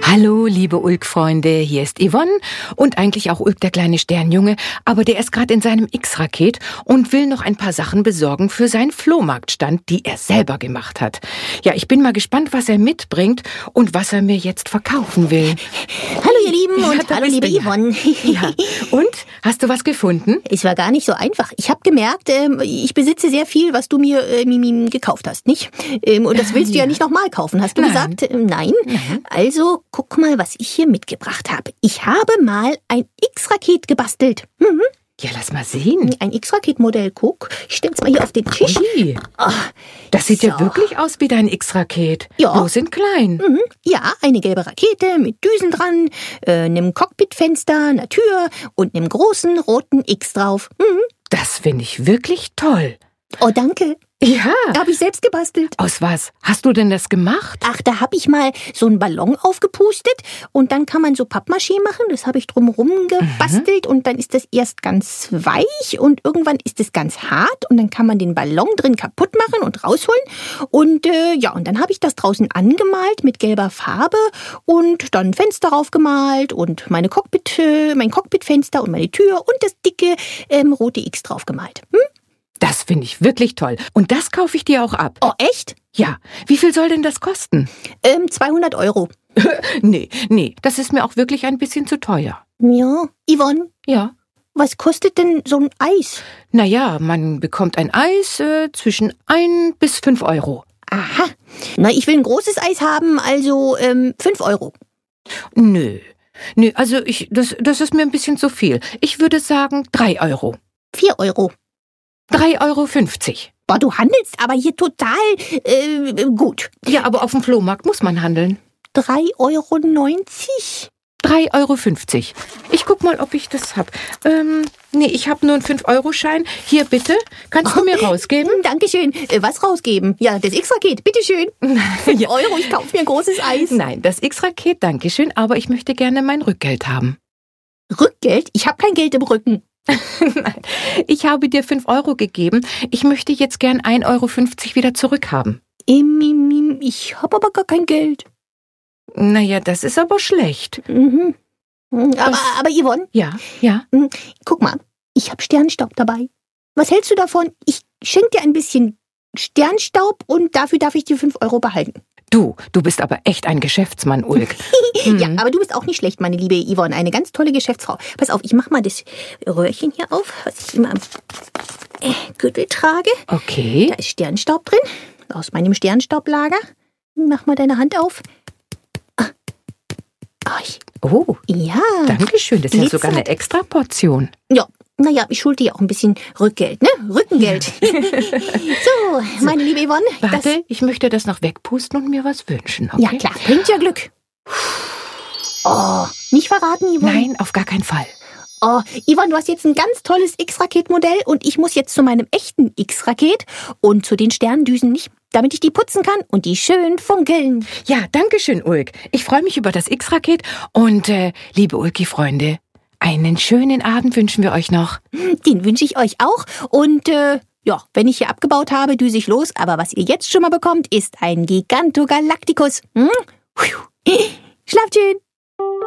Hallo, liebe Ulk-Freunde, hier ist Yvonne und eigentlich auch Ulk, der kleine Sternjunge, aber der ist gerade in seinem X-Raket und will noch ein paar Sachen besorgen für seinen Flohmarktstand, die er selber gemacht hat. Ja, ich bin mal gespannt, was er mitbringt und was er mir jetzt verkaufen will. Hallo ihr Lieben und hallo liebe Yvonne. Ja, und? Hast du was gefunden? Es war gar nicht so einfach. Ich habe gemerkt, ich besitze sehr viel, was du mir gekauft hast, nicht? Und das willst du ja nicht nochmal kaufen, hast du gesagt? Nein. Also, guck mal, was ich hier mitgebracht habe. Ich habe mal ein X-Raket gebastelt. Ja, lass mal sehen. Ein X-Raket-Modell, guck. Ich stell's mal hier auf den Tisch. Das sieht ja wirklich aus wie dein X-Raket. Ja. Bloß in klein. Ja, eine gelbe Rakete mit Düsen dran, einem Cockpitfenster, einer Tür und einem großen roten X drauf. Das finde ich wirklich toll. Oh, danke. Ja. Habe ich selbst gebastelt. Aus was? Hast du denn das gemacht? Ach, da habe ich mal so einen Ballon aufgepustet und dann kann man so Pappmaché machen. Das habe ich drumherum gebastelt und dann ist das erst ganz weich und irgendwann ist es ganz hart und dann kann man den Ballon drin kaputt machen und rausholen. Und und dann habe ich das draußen angemalt mit gelber Farbe und dann Fenster draufgemalt und mein Cockpitfenster und meine Tür und das dicke rote X draufgemalt. Das finde ich wirklich toll. Und das kaufe ich dir auch ab. Oh, echt? Ja. Wie viel soll denn das kosten? 200 Euro. Nee, das ist mir auch wirklich ein bisschen zu teuer. Ja. Yvonne? Ja. Was kostet denn so ein Eis? Naja, man bekommt ein Eis zwischen 1 bis 5 Euro. Aha. Na, ich will ein großes Eis haben, also 5 Euro. Nö, also das ist mir ein bisschen zu viel. Ich würde sagen 3 Euro. 4 Euro. 3,50 Euro. Boah, du handelst aber hier total gut. Ja, aber auf dem Flohmarkt muss man handeln. 3,90 Euro. 3,50 Euro. Ich guck mal, ob ich das hab. Ich habe nur einen 5-Euro-Schein. Hier, bitte. Kannst du mir rausgeben? Dankeschön. Was rausgeben? Ja, das X-Raket. Bitteschön. 5 Euro, ich kaufe mir ein großes Eis. Nein, das X-Raket, dankeschön, aber ich möchte gerne mein Rückgeld haben. Rückgeld? Ich habe kein Geld im Rücken. Nein, ich habe dir 5 Euro gegeben. Ich möchte jetzt gern 1,50 Euro wieder zurückhaben. Ich habe aber gar kein Geld. Naja, das ist aber schlecht. Aber Yvonne? Ja. Guck mal, ich habe Sternstaub dabei. Was hältst du davon? Ich schenke dir ein bisschen Sternstaub und dafür darf ich die 5 Euro behalten. Du bist aber echt ein Geschäftsmann, Ulk. Ja, aber du bist auch nicht schlecht, meine liebe Yvonne. Eine ganz tolle Geschäftsfrau. Pass auf, ich mach mal das Röhrchen hier auf, was ich immer am Gürtel trage. Okay. Da ist Sternstaub drin, aus meinem Sternstaublager. Mach mal deine Hand auf. Oh, ja. Dankeschön. Das ist ja sogar eine extra Portion. Ja. Naja, ich schulde dir auch ein bisschen Rückgeld, ne? Rückengeld. So, meine liebe Yvonne. Warte, ich möchte das noch wegpusten und mir was wünschen, okay? Ja, klar, bringt ja Glück. Oh, nicht verraten, Yvonne? Nein, auf gar keinen Fall. Oh, Yvonne, du hast jetzt ein ganz tolles X-Raket-Modell und ich muss jetzt zu meinem echten X-Raket und zu den Sterndüsen nicht, damit ich die putzen kann und die schön funkeln. Ja, dankeschön, Ulk. Ich freue mich über das X-Raket und, liebe Ulki-Freunde, einen schönen Abend wünschen wir euch noch. Den wünsche ich euch auch. Und wenn ich hier abgebaut habe, düse ich los. Aber was ihr jetzt schon mal bekommt, ist ein Gigantogalacticus. Schlaft schön.